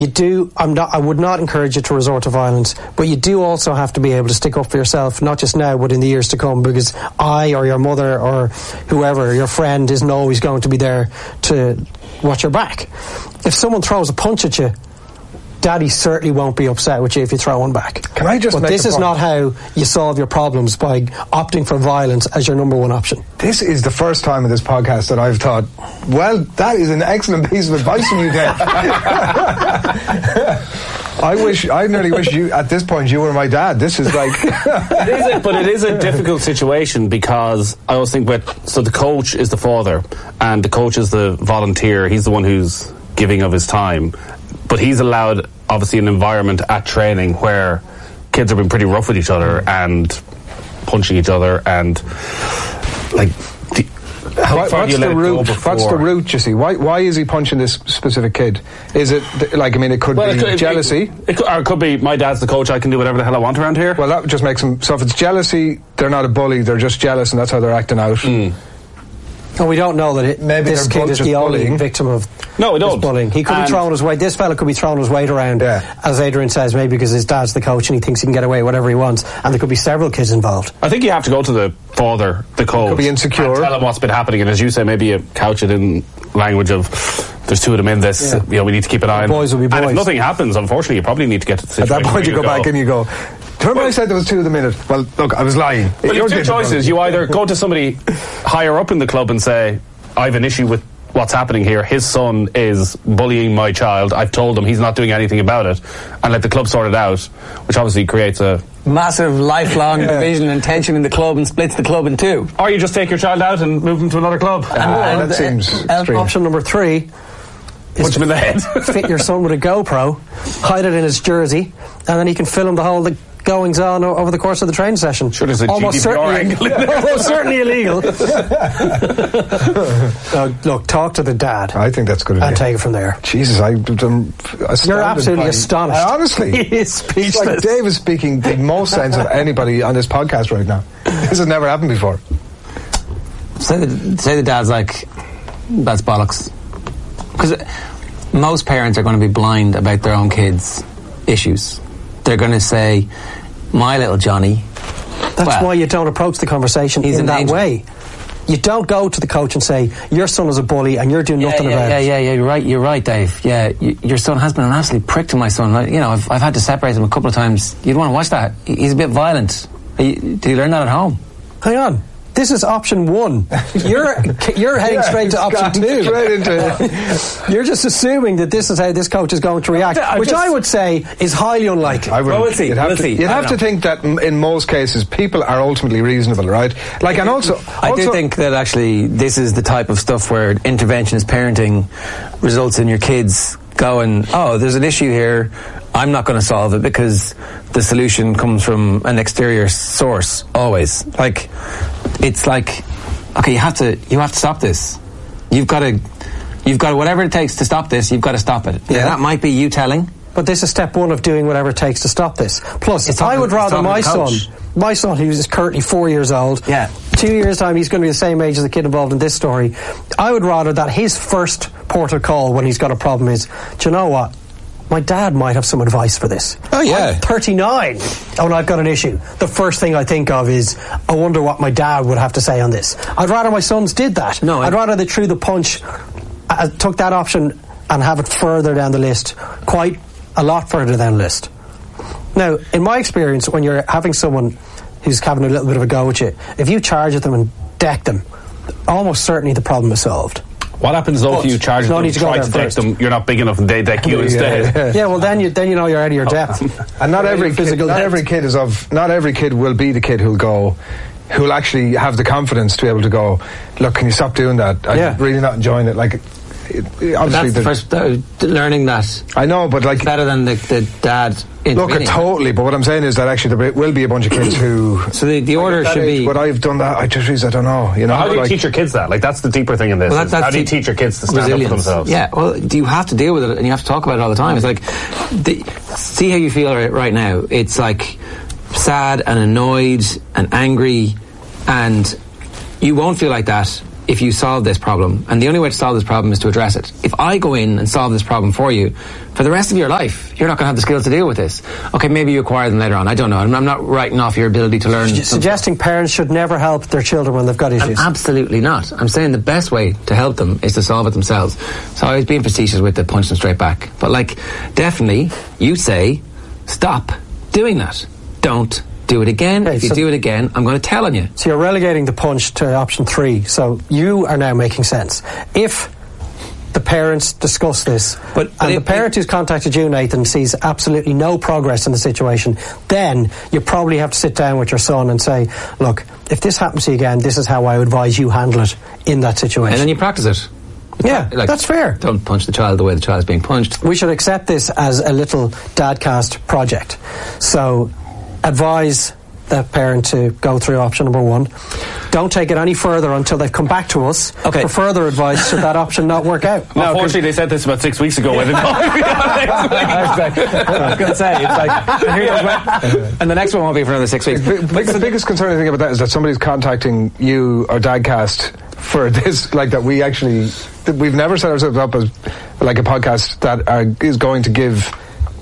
I would not encourage you to resort to violence, but you do also have to be able to stick up for yourself, not just now, but in the years to come, because I or your mother or whoever, your friend, isn't always going to be there to watch your back. If someone throws a punch at you, Daddy certainly won't be upset with you if you throw one back. Can I just But this is not how you solve your problems, by opting for violence as your number one option. This is the first time in this podcast that I've thought, well, that is an excellent piece of advice from you, Dave. I nearly wish you, at this point, you were my dad. This is like... It is a difficult situation, because I always think so the coach is the father, and the coach is the volunteer. He's the one who's giving of his time. But he's allowed, obviously, an environment at training where kids are being pretty rough with each other and punching each other, and like... What's the root, you see? Why is he punching this specific kid? Is it, it could be jealousy? Or it could be, my dad's the coach, I can do whatever the hell I want around here. Well, that just makes them... So if it's jealousy, they're not a bully, they're just jealous, and that's how they're acting out. And we don't know that this kid is the only victim of this bullying. He could be throwing his weight. This fella could be throwing his weight around, as Adrian says, maybe because his dad's the coach and he thinks he can get away with whatever he wants. And there could be several kids involved. I think you have to go to the father, the coach, could be insecure, and tell him what's been happening. And as you say, maybe you couch it in language of, there's two of them in this. We need to keep an eye on. Boys will be boys. And if nothing happens, unfortunately, you probably need to get to the situation. At that point, you go back and you go, remember I said there was two of them in it? Well, look, I was lying. Well, you have two choices. You either go to somebody higher up in the club and say, I have an issue with what's happening here. His son is bullying my child. I've told him he's not doing anything about it, and let the club sort it out, which obviously creates a massive lifelong division and tension in the club and splits the club in two. Or you just take your child out and move him to another club. That seems extreme. Option number 3 is punch him in the head. Fit your son with a GoPro, hide it in his jersey, and then he can film the whole goings on over the course of the training session. Sure, there's a GDPR angle in there. Almost certainly illegal. Look, talk to the dad. I think that's good. And take it from there. Jesus, you're absolutely astonished. Honestly, he is speechless. It's like Dave is speaking the most sense of anybody on this podcast right now. This has never happened before. Say the dad's like, that's bollocks. Because most parents are going to be blind about their own kids' issues. They're going to say, my little Johnny. That's why you don't approach the conversation in that way. You don't go to the coach and say, your son is a bully and you're doing nothing about it. Yeah, you're right, Dave. Yeah, your son has been an absolute prick to my son. I've had to separate him a couple of times. You'd want to watch that. He's a bit violent. Did you learn that at home? Hang on. This is option 1. You're heading straight to option 2. Straight into it. You're just assuming that this is how this coach is going to react, which I would say is highly unlikely. We'll see. You'd have to think that in most cases people are ultimately reasonable, right? I do think that actually this is the type of stuff where interventionist parenting results in your kids going, oh, there's an issue here, I'm not going to solve it because the solution comes from an exterior source always. It's like, okay, you have to stop this. You've got to whatever it takes to stop this, you've got to stop it. Yeah, that might be you telling. But this is step 1 of doing whatever it takes to stop this. Plus, I would rather my son, who is currently 4 years old, 2 years' time he's going to be the same age as the kid involved in this story, I would rather that his first port of call when he's got a problem is, do you know what? My dad might have some advice for this. Oh, yeah. I'm 39 and I've got an issue. The first thing I think of is, I wonder what my dad would have to say on this. I'd rather my sons did that. I'd rather they threw the punch, took that option and have it further down the list, quite a lot further down the list. Now, in my experience, when you're having someone who's having a little bit of a go at you, if you charge at them and deck them, almost certainly the problem is solved. What happens though if you charge them and try to deck them, you're not big enough and they deck you instead? Yeah, well then you know you're out of your depth. And not every kid will be the kid who'll actually have the confidence to be able to go, look, can you stop doing that? I'm really not enjoying it. That's the first learning that. I know, but it's better than the dad. Look, totally. But what I'm saying is that actually there will be a bunch of kids who. So the order should be. But I've done that. I don't know. How do you teach your kids that? That's the deeper thing in this. Well, how do you teach your kids to stand up for themselves? Yeah. Well, you have to deal with it, and you have to talk about it all the time. It's like, see how you feel right now. It's like sad and annoyed and angry, and you won't feel like that if you solve this problem, and the only way to solve this problem is to address it. If I go in and solve this problem for you, for the rest of your life, you're not going to have the skills to deal with this. Okay, maybe you acquire them later on. I don't know. I'm not writing off your ability to learn. Suggesting parents should never help their children when they've got issues. Absolutely not. I'm saying the best way to help them is to solve it themselves. So I was being facetious with the punch them straight back. But like, definitely, you say, stop doing that. Don't do it again. Okay, if you do it again, I'm going to tell on you. So you're relegating the punch to option 3. So you are now making sense. If the parents discuss this, and the parent who's contacted you, Nathan, sees absolutely no progress in the situation, then you probably have to sit down with your son and say, look, if this happens to you again, this is how I would advise you handle it in that situation. And then you practice it. Yeah, that's fair. Don't punch the child the way the child is being punched. We should accept this as a little Dadcast project. So advise the parent to go through option number 1. Don't take it any further until they've come back to us for further advice should that option not work out. No, unfortunately they said this about 6 weeks ago when they called me I was going to say, it's like, and the next one won't be for another 6 weeks. The biggest concerning thing about that is that somebody's contacting you or Dadcast for this, like that we've never set ourselves up as like a podcast that is going to give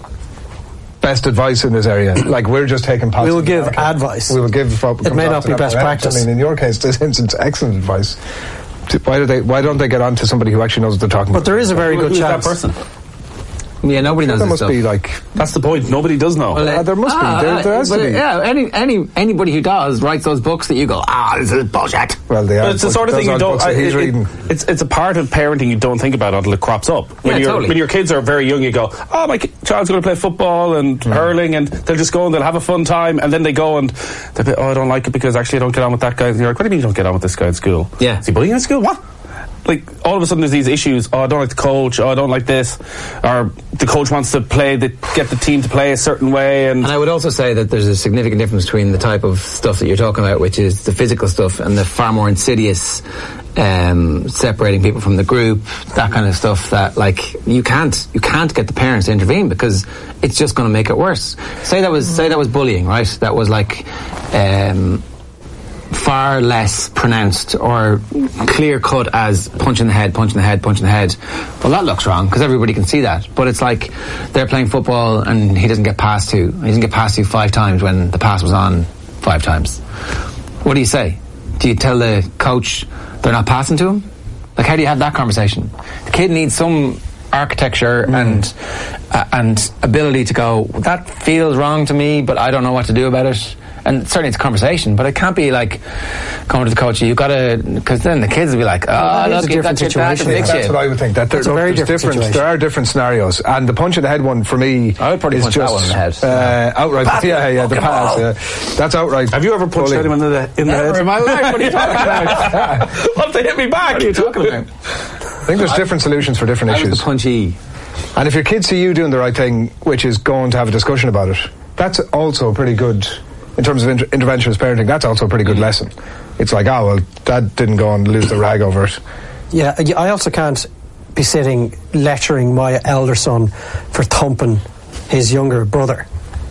best advice in this area. Like, we're just taking part. We will give advice. We will give. It may not be best practice. I mean, in your case, this instance, excellent advice. Why don't they get on to somebody who actually knows what they're talking about? But there is a very good chance. Who's that person? Yeah, nobody knows. There must stuff. be like. That's the point. Nobody does know. Well, there must be. There has to be. Yeah, anybody who does writes those books that you go, this is bullshit. Well, they are. But it's the sort of thing you don't. He's reading. It's a part of parenting you don't think about until it crops up. When your kids are very young, you go, my child's going to play football and hurling, and they'll just go and they'll have a fun time, and then they go and they'll be, I don't like it because actually I don't get on with that guy. And you're like, what do you mean you don't get on with this guy at school? Yeah. Is he bullying at school? What? Like, all of a sudden there's these issues. I don't like the coach. I don't like this. Or the coach wants to get the team to play a certain way. And I would also say that there's a significant difference between the type of stuff that you're talking about, which is the physical stuff, and the far more insidious separating people from the group, that kind of stuff that, like, you can't get the parents to intervene because it's just going to make it worse. Say that was bullying, right? That was like far less pronounced or clear cut as punch in the head. Well, that looks wrong because everybody can see that. But it's like they're playing football and he doesn't get passed to. He doesn't get passed to 5 times when the pass was on 5 times. What do you say? Do you tell the coach they're not passing to him? Like, how do you have that conversation? The kid needs some architecture and ability to go, that feels wrong to me, but I don't know what to do about it. And certainly it's a conversation, but it can't be like going to the coach, you've got to, because then the kids will be like, look, you've got your dad to fix That's you. what I would think. That there are different scenarios, and the punch in the head one for me, I would probably punch that one in the head. Outright. The pass. That's outright. Have you ever punched anyone in the head? In my life, what are you talking about? What, they hit me back? What are you talking about? I think there's different solutions for different issues. The punchy. And if your kids see you doing the right thing, which is going to have a discussion about it, that's also pretty good. In terms of interventionist parenting, that's also a pretty good lesson. It's like, Dad didn't go and lose the rag over it. Yeah, I also can't be sitting lecturing my elder son for thumping his younger brother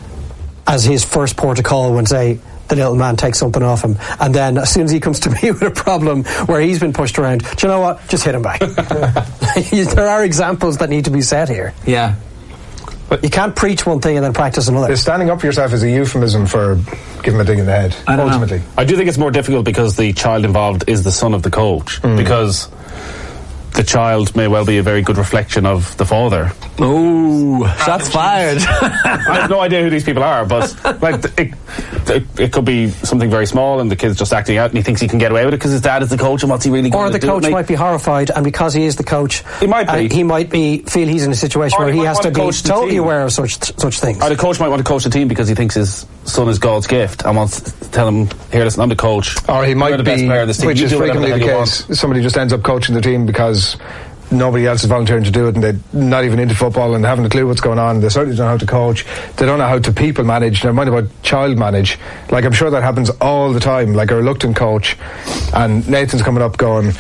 as his first port of call when, say, the little man takes something off him, and then as soon as he comes to me with a problem where he's been pushed around, do you know what? Just hit him back. There are examples that need to be set here. Yeah. But you can't preach one thing and then practice another. Standing up for yourself is a euphemism for giving him a dig in the head, ultimately. I do think it's more difficult because the child involved is the son of the coach. Because the child may well be a very good reflection of the father. Ooh, shots fired. I have no idea who these people are, but like it could be something very small and the kid's just acting out and he thinks he can get away with it because his dad is the coach and what's he really going to do? Or the coach might be horrified, and because he is the coach, he might feel he's in a situation where he has to be totally aware of such things. Or the coach might want to coach the team because he thinks his son is God's gift and wants to tell him, here, listen, I'm the coach. Or he might be, which is frequently the case, somebody just ends up coaching the team because nobody else is volunteering to do it and they're not even into football and haven't a clue what's going on. They certainly don't know how to coach. They don't know how to people manage, never mind about child manage. Like, I'm sure that happens all the time. Like, a reluctant coach and Nathan's coming up going,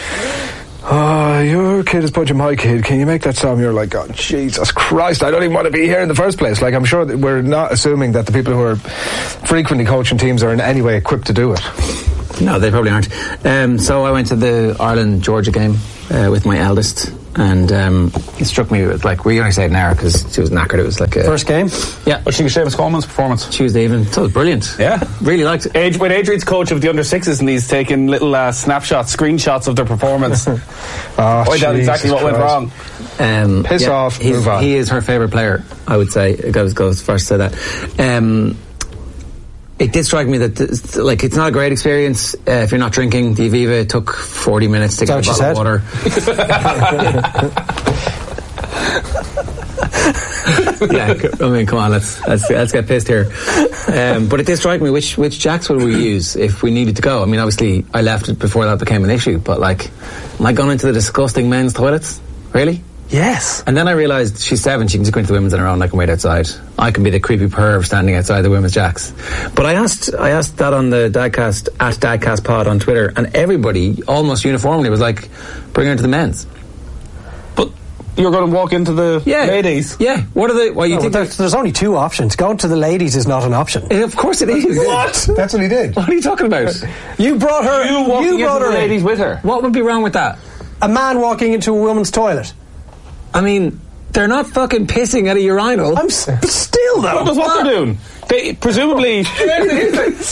your kid is punching my kid, can you make that stop? You're like, oh, Jesus Christ, I don't even want to be here in the first place. Like, I'm sure that we're not assuming that the people who are frequently coaching teams are in any way equipped to do it. No, they probably aren't. So I went to the Ireland-Georgia game with my eldest, and it struck me, like, we only stayed an hour because she was knackered. It was like a... First game? Yeah. What was Seamus Coleman's performance? Tuesday evening. So it was brilliant. Yeah. Really liked it. When Adrian's coach of the under-6s and he's taking little snapshots, screenshots of their performance. I doubt exactly what went wrong. Piss off, move on. He is her favourite player, I would say. It goes first to say that. It did strike me that it's not a great experience if you're not drinking. The Aviva took 40 minutes to get a bottle of water. Yeah, I mean, come on, let's get pissed here. But it did strike me, which jacks would we use if we needed to go? I mean, obviously I left it before that became an issue, but like, am I going into the disgusting men's toilets? Really? Yes. And then I realised she's 7, she can just go into the women's on her own. I can wait outside. I can be the creepy perv standing outside the women's jacks. But I asked that on the Dadcast, at DadcastPod on Twitter, and everybody almost uniformly was like, bring her into the men's. But you're going to walk into the ladies? Yeah. What are the... Well, you think there's only 2 options. Going to the ladies is not an option. Of course it is. What? That's what he did. What are you talking about? You brought her... You brought her ladies with her. What would be wrong with that? A man walking into a women's toilet. I mean, they're not fucking pissing at a urinal. Still, though. That's what they're doing. They presumably... Here it is.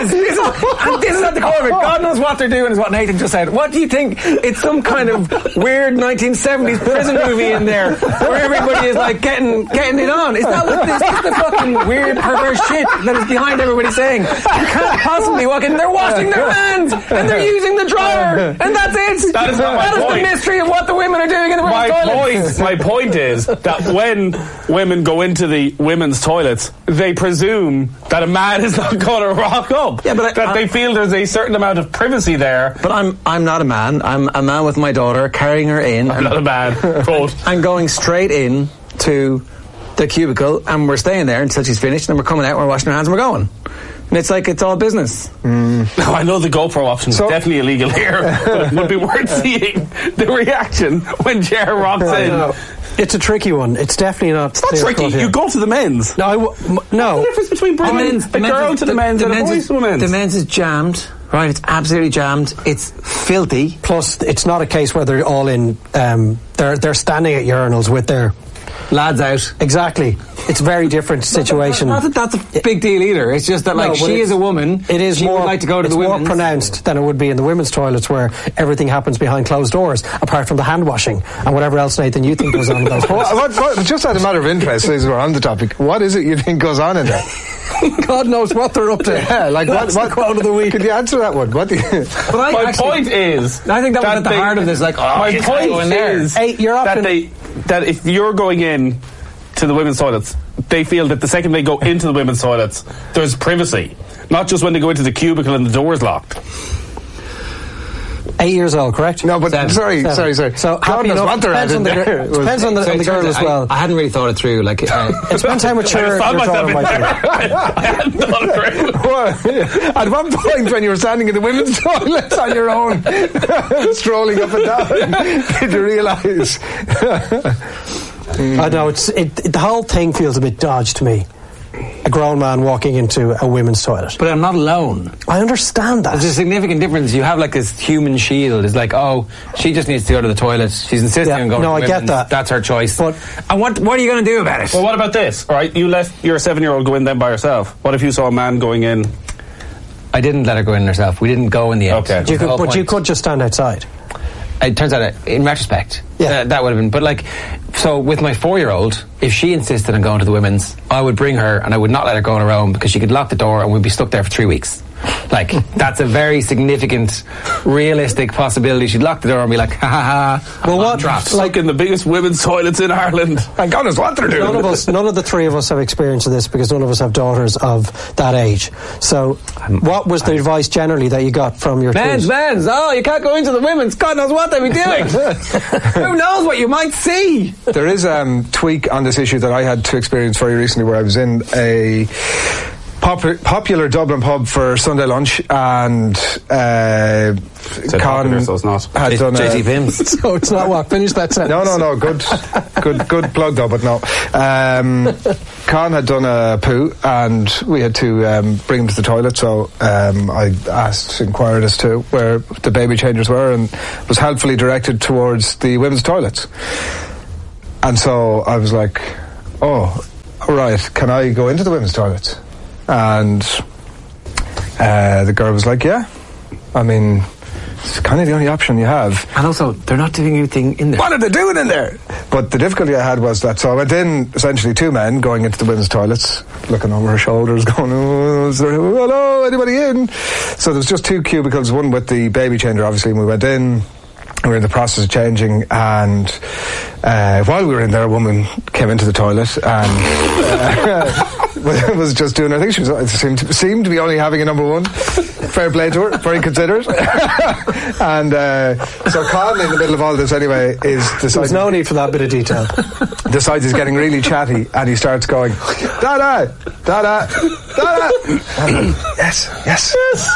And this is at the core of it. God knows what they're doing, is what Nathan just said. What do you think? It's some kind of weird 1970s prison movie in there where everybody is like getting it on. Is that what this is? The fucking weird perverse shit that is behind everybody saying you can't possibly walk in. They're washing their hands and they're using the dryer and that's it. That is not my point. That is the mystery of what the women are doing in the women's toilets. My point is that when women go into the women's toilets, they presume that a man is not going to rock up. Yeah, but they feel there's a certain amount of privacy there. But I'm not a man. I'm a man with my daughter, carrying her in. I'm not a man. Quote. And going straight in to the cubicle, and we're staying there until she's finished, and we're coming out, we're washing our hands, and we're going. And it's like, it's all business. No, I know the GoPro option is definitely illegal here, but it would be worth seeing the reaction when Ger rocks in. It's a tricky one. It's definitely not. It's not tricky. You go to the men's. No. What's the difference between bringing a girl to the men's and a boys to the men's? The men's is jammed. Right, it's absolutely jammed. It's filthy. Plus, it's not a case where they're all in. They're standing at urinals with their lads out. Exactly. It's a very different situation. Not that that's a big deal either. It's just that, like, she is a woman. It is she would like to go to the women's. It's more pronounced than it would be in the women's toilets, where everything happens behind closed doors, apart from the hand washing and whatever else, Nathan, you think goes on in those toilets. Just as a matter of interest, as we're on the topic, what is it you think goes on in there? God knows what they're up to. Yeah, like that's what quote of the week. Could you answer that one? What do you... My point is, I think that was at the heart of this. Like, my point is that if you're going in to the women's toilets, they feel that the second they go into the women's toilets, there's privacy, not just when they go into the cubicle and the door's locked. 8 years old, correct? No, but sorry. So happy enough. Depends on the girl as well. I hadn't really thought it through. Like, it depends how mature your daughter might be. I hadn't thought it through. Well, at one point when you were standing in the women's toilets on your own, strolling up and down, did you realise? I know the whole thing feels a bit dodged to me. A grown man walking into a women's toilet. But I'm not alone. I understand that. There's a significant difference. You have like this human shield. It's like, oh, she just needs to go to the toilet. She's insisting on going to the women's. I get that. That's her choice. And what are you going to do about it? Well, what about this? All right, you let your 7-year-old go in then by herself. What if you saw a man going in? I didn't let her go in herself. We didn't go in the end. Okay. You could just stand outside. It turns out, in retrospect, that would have been. But like, so with my 4-year-old, if she insisted on going to the women's, I would bring her and I would not let her go on her own because she could lock the door and we'd be stuck there for 3 weeks. Like, that's a very significant, realistic possibility. She'd lock the door and be like, ha ha ha. Well, what? Trapped. Like in the biggest women's toilets in Ireland. Thank goodness what they're doing. None of the three of us have experience of this because none of us have daughters of that age. So, what was the advice generally that you got from your men's? Oh, you can't go into the women's. God knows what they'd be doing. Who knows what you might see? There is tweak on this issue that I had to experience very recently, where I was in a popular Dublin pub for Sunday lunch, and Con so it's not. had done JT Pims. So it's not what? Finish that sentence. No. Good plug though, but no. Con had done a poo, and we had to bring him to the toilet. So I inquired as to where the baby changers were, and was helpfully directed towards the women's toilets. And so I was like, "Oh, right. Can I go into the women's toilets?" And the girl was like, "Yeah. I mean, it's kind of the only option you have." And also, they're not doing anything in there. What are they doing in there? But the difficulty I had was that, so I went in, essentially two men going into the women's toilets, looking over her shoulders, going, "Oh, is there, hello, anybody in?" So there was just two cubicles, one with the baby changer, obviously, and we went in. We were in the process of changing, and while we were in there, a woman came into the toilet and was just doing her thing. She seemed to be only having a number one. Fair play to her, very considerate. And so Con, in the middle of all this anyway, there's no need for that bit of detail. Decides he's getting really chatty, and he starts going, "Da-da, da-da, da-da." Yes.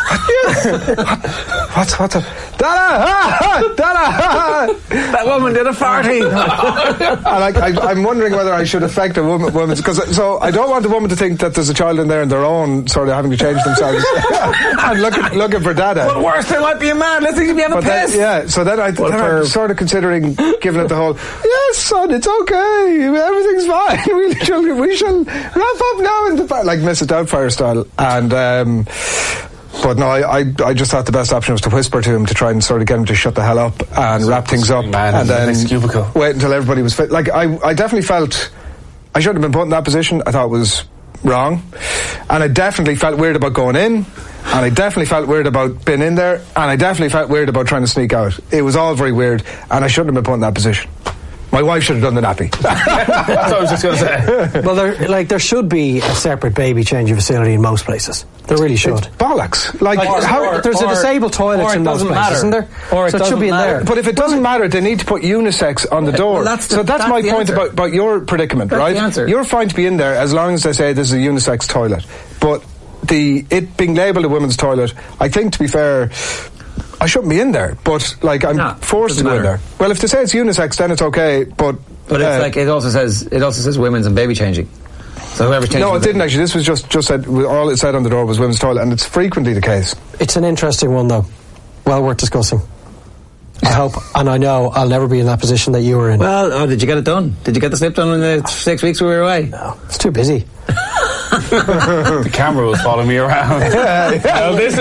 What's up? Da-da, da-da. That woman did a farting. And I'm wondering whether I should affect a woman's, because so I don't want the woman to think that there's a child in there and their own sort of having to change themselves and looking for dada. But worse, there might be a man. Let's think if you have a piss. So then I'm sort of considering giving it the whole, "Yes, son, it's okay. Everything's fine. We shall wrap up now in the like Mrs. Doubtfire style." And but no, I just thought the best option was to whisper to him to try and sort of get him to shut the hell up and wrap things up, and then wait until everybody was fit. Like I definitely felt I shouldn't have been put in that position. I thought it was wrong, and I definitely felt weird about going in, and I definitely felt weird about being in there, and I definitely felt weird about trying to sneak out. It was all very weird, and I shouldn't have been put in that position. My wife should have done the nappy. That's what I was just going to say. Well, there should be a separate baby changing facility in most places. There really should. It's bollocks. There's a disabled toilet in most places, isn't there? Or it should be in there. But if it doesn't matter, they need to put unisex on the door. Well, that's my point about your predicament, that's right? The answer. You're fine to be in there as long as they say this is a unisex toilet. But it being labelled a women's toilet, I think, to be fair, I shouldn't be in there, but I'm forced to go in there. Well, if they say it's unisex, then it's okay. But it's it also says women's and baby changing. So whoever's changing. No, it didn't actually. This was just said. All it said on the door was women's toilet, and it's frequently the case. It's an interesting one, though. Well worth discussing. I hope, and I know I'll never be in that position that you were in. Well, did you get it done? Did you get the slip done in the 6 weeks we were away? No, it's too busy. The camera was following me around. This is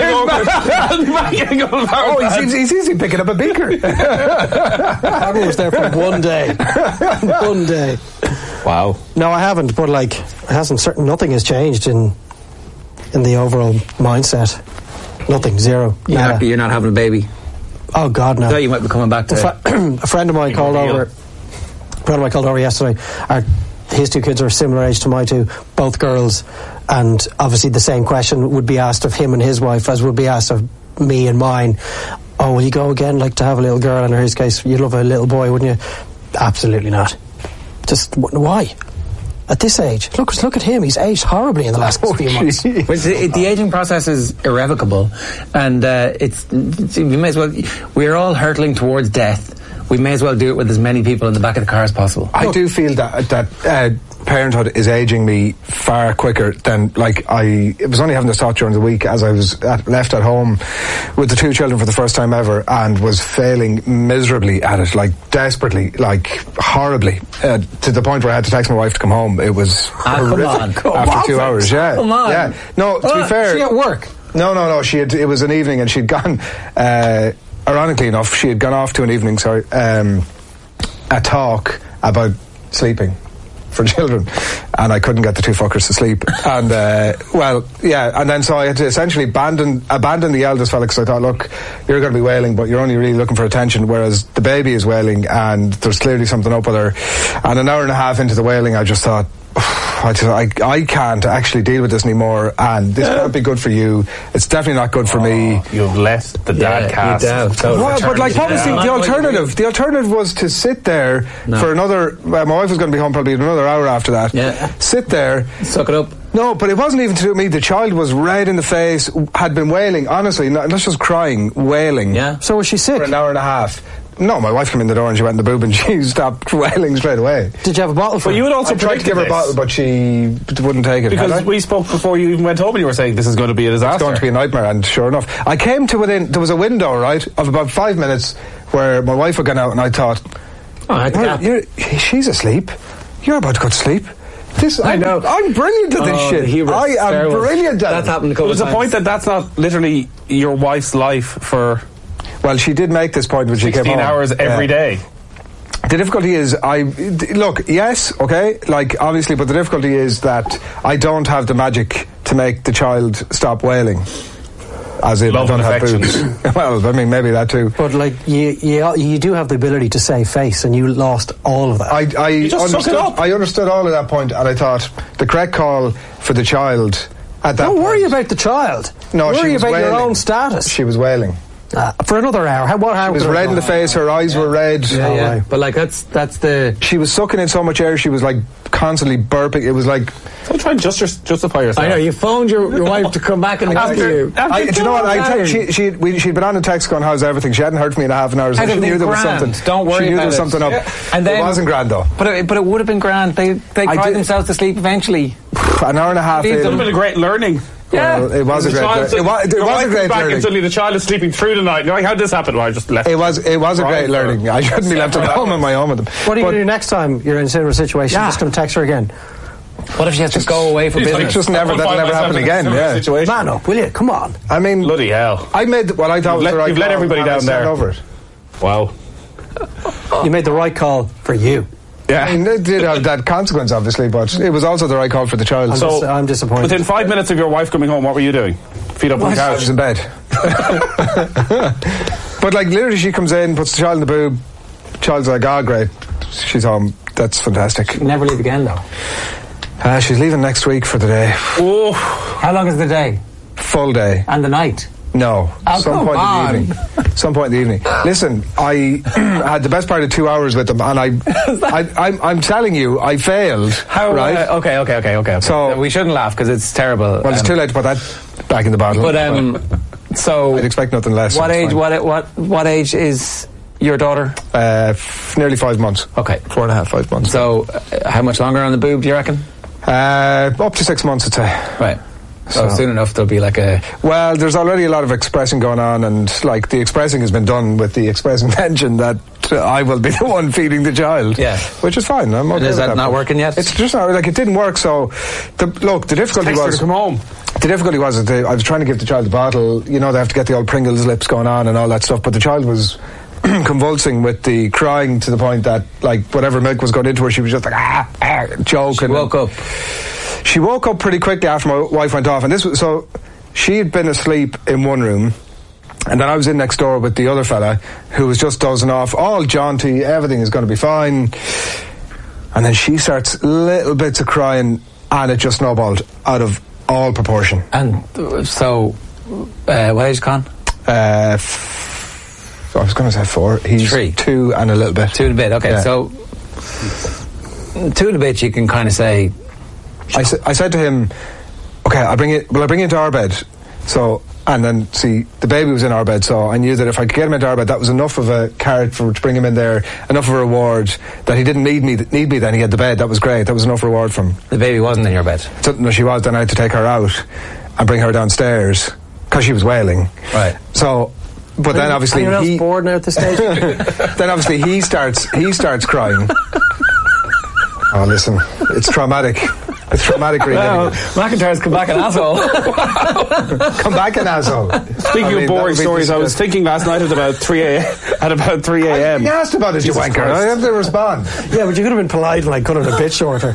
he's easy picking up a beaker. The camera was there for one day. One day. Wow. No, I haven't, but nothing has changed in the overall mindset. Nothing, zero. You're not having a baby. Oh God, no. I thought you might be coming back to a friend of mine called over. Yesterday. His two kids are a similar age to my two, both girls, and obviously the same question would be asked of him and his wife as would be asked of me and mine. "Oh, will you go again, like to have a little girl?" In his case, you'd love a little boy, wouldn't you? Absolutely not. Just why? At this age, look at him. He's aged horribly in the last few months. The aging process is irrevocable, and we may as well. We're all hurtling towards death. We may as well do it with as many people in the back of the car as possible. I do feel that parenthood is aging me far quicker than I was only having this thought during the week as I was left at home with the two children for the first time ever and was failing miserably at it, desperately, horribly, to the point where I had to text my wife to come home. It was horrific after 2 hours. Yeah, come on. Yeah. No, to be fair, she at work. No. It was an evening, and she'd gone. Ironically enough, she had gone off to an evening, a talk about sleeping for children, and I couldn't get the two fuckers to sleep. And and then so I had to essentially abandon the eldest fella because I thought, look, you're going to be wailing, but you're only really looking for attention, whereas the baby is wailing, and there's clearly something up with her. And an hour and a half into the wailing, I just thought, I can't actually deal with this anymore, and this can't be good for you. It's definitely not good for me. You've left the dad cast. But like, what was the alternative? The alternative was to sit there for another. My wife was going to be home probably another hour after that. Yeah. Sit there, suck it up. No, but it wasn't even to do with me. The child was red in the face, had been wailing. Honestly, not just crying, wailing. Yeah. So was she sick? For an hour and a half. No, my wife came in the door and she went in the boob and she stopped wailing straight away. Did you have a bottle for her? But you would also tried to give her a bottle, but she wouldn't take it. Because we spoke before you even went home and you were saying this is going to be a disaster. It's going to be a nightmare, and sure enough. I came to there was a window, right, of about 5 minutes where my wife had gone out and I thought, she's asleep. You're about to go to sleep. I know. I'm brilliant at this shit. I am brilliant at it. That's happened a couple of times. There's a point that's not literally your wife's life for... Well, she did make this point when she came home. 16 hours every day. The difficulty is, yes, okay, like, obviously, but the difficulty is that I don't have the magic to make the child stop wailing. As in, I don't have boobs. Well, I mean, maybe that too. But, like, you do have the ability to save face, and you lost all of that. I understood all of that point, and I thought the correct call for the child at that point... Don't worry about the child. No, worry about wailing. Your own status. She was wailing. For another hour. What hour? She was red in the face, her eyes were red. Yeah. But like that's the... She was sucking in so much air, she was like constantly burping. It was like... Don't try and justify yourself. I know, you phoned your wife to come back and talk to you. Do you know what? She'd been on a text going, how's everything? She hadn't heard from me in a half an hour, so she knew there was something. Don't worry. She knew there was something up. And then, it wasn't grand though. But it would have been grand. They cried themselves to sleep eventually. An hour and a half in. It would have been a great learning. Yeah, well, it was a great learning. It was a great learning. And suddenly the child is sleeping through the night. You're like, how did this happen? Well, I just left. It was a great learning. I shouldn't be left at home on my own with them. What are you going to do next time you're in a similar situation? You're just going to text her again. What if she has to go away for business? That'll never happen again. Yeah. Man up, will you? Come on. I mean, bloody hell. I made what I thought was the right call. You've let everybody down there. Over it. Wow. You made the right call for you. Yeah, I mean, it did have that consequence, obviously, but it was also the right call for the child. I'm disappointed. Within 5 minutes of your wife coming home, what were you doing? Feet up on the couch? I was in bed. But like, literally, she comes in, puts the child in the boob. Child's like, great, she's home. That's fantastic. Never leave again, though. She's leaving next week for the day. Oh, how long is the day? Full day. And the night? No, some point in the evening. Listen, I had the best part of 2 hours with them, and I'm telling you, I failed. How? Right? Okay. So we shouldn't laugh because it's terrible. Well, it's too late to put that back in the bottle. But so I'd expect nothing less. What age? What age is your daughter? Nearly 5 months. Okay, 4.5, 5 months. So, how much longer on the boob do you reckon? Up to 6 months, I'd say. Right. So soon enough there'll be like a... Well, there's already a lot of expressing going on, and like the expressing has been done with the express intention that I will be the one feeding the child. Yeah. Which is fine. I'm okay. Is that not working yet? It's just not, like, it didn't work, so... The difficulty was... to come home. The difficulty was that I was trying to give the child the bottle. You know, they have to get the old Pringles lips going on and all that stuff, but the child was convulsing with the crying to the point that, like, whatever milk was going into her, she was just like, joking. She woke up pretty quickly after my wife went off, and so she had been asleep in one room, and then I was in next door with the other fella who was just dozing off, all jaunty, everything is going to be fine, and then she starts little bits of crying, and it just snowballed out of all proportion. And so, what age is Con? I was going to say 4. He's 3. 2 and a little bit. 2 and a bit. Okay, yeah. So 2 and a bit, you can kind of say. I said to him, okay, I'll bring you into our bed. So, and then, see, the baby was in our bed, so I knew that if I could get him into our bed, that was enough of a carrot to bring him in there, enough of a reward, that he didn't need me then, he had the bed, that was great, that was enough reward for him. The baby wasn't in your bed? So, no, she was, then I had to take her out and bring her downstairs, because she was wailing. Right. So, but then obviously anyone else bored now at this stage? Then obviously he starts crying. Oh, listen, it's traumatic. It's traumatic reading. McIntyre's come back an asshole. Come back an asshole. Speaking of boring stories, I was thinking last night at about 3 a.m. You asked about it, you wanker. I have to respond. Yeah, but you could have been polite and cut it a bit shorter.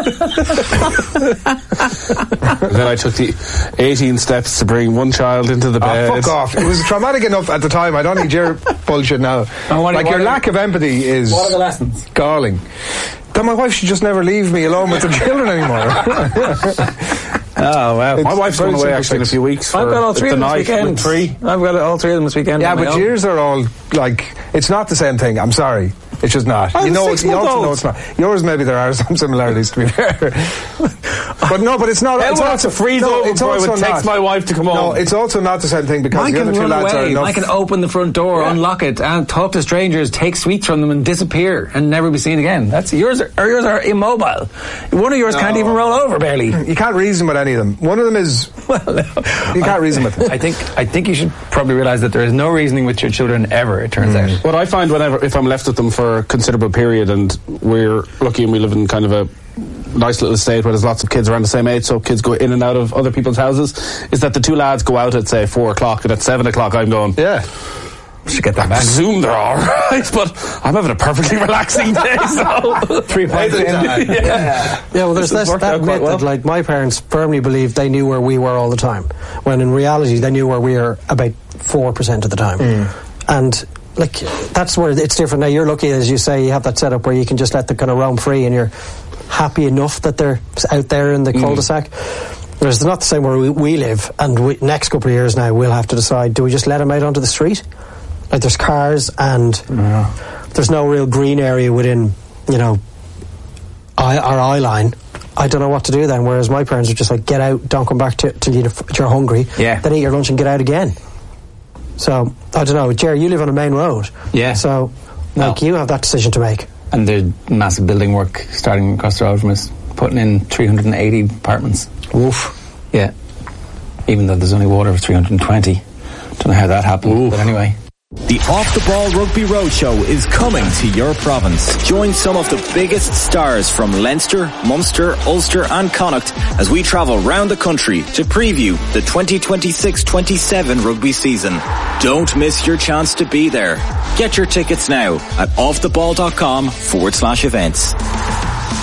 Then I took the 18 steps to bring one child into the bed. Fuck off. It was traumatic enough at the time. I don't need your bullshit now. Like, your lack of empathy is... What are the lessons? Galling. Then my wife should just never leave me alone with the children anymore. Oh, wow. My wife's going away actually in a few weeks. I've got all three of them this weekend. I've got all three of them this weekend. Yeah, but yours are all, like, it's not the same thing. I'm sorry. It's just not. You also know it's not. Yours, maybe there are some similarities, to be fair. But no, but it's not. It's also to freeze over before I would text my wife to come home. No, it's also not the same thing because the other two lads are enough. I can open the front door, unlock it, and talk to strangers, take sweets from them, and disappear and never be seen again. That's yours. Yours are immobile. One of yours can't even roll over, barely. You can't reason with any of them. One of them is. You can't reason with them. I think you should probably realise that there is no reasoning with your children ever. It turns out. What I find if I'm left with them for a considerable period, and we're lucky and we live in kind of a nice little estate where there's lots of kids around the same age, so kids go in and out of other people's houses, is that the two lads go out at say 4 o'clock, and at 7 o'clock I'm going, should get that I back. presume they're alright, but I'm having a perfectly relaxing day, so 3 points in. Yeah, well, there's that myth that, like, my parents firmly believed they knew where we were all the time, when in reality they knew where we were about 4% of the time. And like, that's where it's different now. You're lucky, as you say, you have that setup where you can just let them kind of roam free, and you're happy enough that they're out there in the cul-de-sac. Whereas it's not the same where we live, and next couple of years now we'll have to decide, do we just let them out onto the street? Like, there's cars and there's no real green area within, our eye line. I don't know what to do then, whereas my parents are just like, get out, don't come back till you're hungry, then eat your lunch and get out again. So, I don't know, Jerry, you live on a main road. Yeah. So, you have that decision to make. And there's massive building work starting across the road from us, putting in 380 apartments. Woof. Yeah. Even though there's only water for 320. Don't know how that happened, but anyway. The Off the Ball Rugby Roadshow is coming to your province. Join some of the biggest stars from Leinster, Munster, Ulster and Connacht as we travel round the country to preview the 2026-27 rugby season. Don't miss your chance to be there. Get your tickets now at offtheball.com/events.